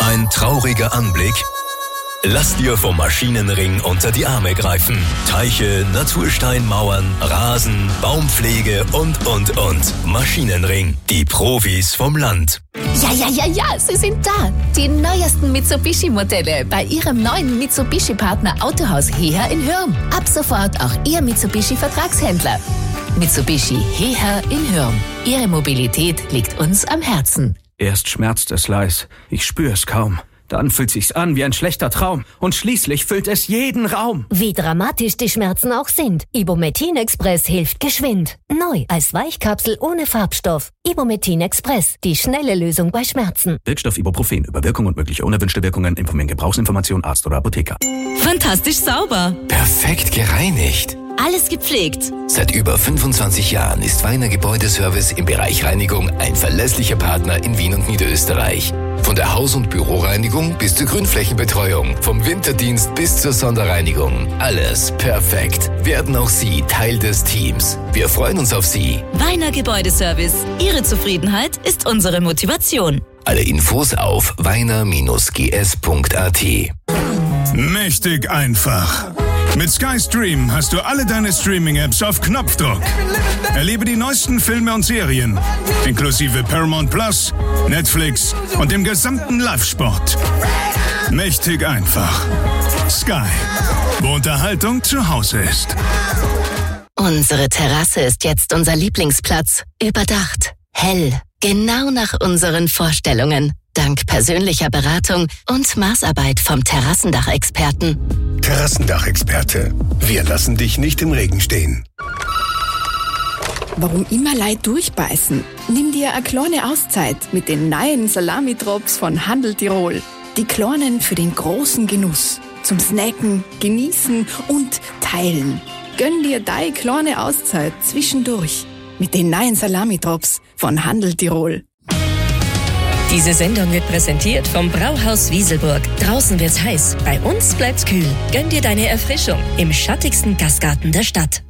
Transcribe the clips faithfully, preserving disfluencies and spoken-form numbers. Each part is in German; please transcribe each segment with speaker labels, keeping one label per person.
Speaker 1: Ein trauriger Anblick? Lass dir vom Maschinenring unter die Arme greifen. Teiche, Natursteinmauern, Rasen, Baumpflege und, und, und. Maschinenring. Die Profis vom Land.
Speaker 2: Ja, ja, ja, ja, sie sind da. Die neuesten Mitsubishi-Modelle bei ihrem neuen Mitsubishi-Partner Autohaus Heher in Hürm. Ab sofort auch Ihr Mitsubishi-Vertragshändler. Mitsubishi Heher in Hürm. Ihre Mobilität liegt uns am Herzen.
Speaker 3: Erst schmerzt es leis, ich spüre es kaum. Dann fühlt sich's an wie ein schlechter Traum. Und schließlich füllt es jeden Raum.
Speaker 4: Wie dramatisch die Schmerzen auch sind. Ibumetin Express hilft geschwind. Neu als Weichkapsel ohne Farbstoff. Ibumetin Express. Die schnelle Lösung bei Schmerzen.
Speaker 3: Wirkstoff Ibuprofen. Über Wirkung und mögliche unerwünschte Wirkungen informieren Gebrauchsinformation Arzt oder Apotheker.
Speaker 5: Fantastisch sauber.
Speaker 1: Perfekt gereinigt.
Speaker 5: Alles gepflegt.
Speaker 1: Seit über fünfundzwanzig Jahren ist Weiner Gebäudeservice im Bereich Reinigung ein verlässlicher Partner in Wien und Niederösterreich. Von der Haus- und Büroreinigung bis zur Grünflächenbetreuung, vom Winterdienst bis zur Sonderreinigung. Alles perfekt. Werden auch Sie Teil des Teams. Wir freuen uns auf Sie.
Speaker 5: Weiner Gebäudeservice. Ihre Zufriedenheit ist unsere Motivation.
Speaker 1: Alle Infos auf weiner Bindestrich g s punkt a t.
Speaker 6: Mächtig einfach. Mit Sky Stream hast du alle deine Streaming-Apps auf Knopfdruck. Erlebe die neuesten Filme und Serien, inklusive Paramount Plus, Netflix und dem gesamten Live-Sport. Mächtig einfach. Sky, wo Unterhaltung zu Hause ist.
Speaker 5: Unsere Terrasse ist jetzt unser Lieblingsplatz. Überdacht, hell, genau nach unseren Vorstellungen. Dank persönlicher Beratung und Maßarbeit vom Terrassendachexperten.
Speaker 7: Terrassendachexperte. Wir lassen dich nicht im Regen stehen.
Speaker 8: Warum immer Leid durchbeißen? Nimm dir eine kleine Auszeit mit den neuen Salami-Drops von Handel Tirol. Die kleinen für den großen Genuss. Zum Snacken, Genießen und Teilen. Gönn dir deine kleine Auszeit zwischendurch mit den neuen Salami-Drops von Handel Tirol.
Speaker 9: Diese Sendung wird präsentiert vom Brauhaus Wieselburg. Draußen wird's heiß, bei uns bleibt's kühl. Gönn dir deine Erfrischung im schattigsten Gastgarten der Stadt.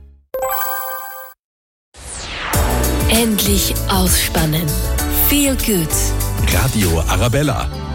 Speaker 2: Endlich ausspannen. Feel good.
Speaker 1: Radio Arabella.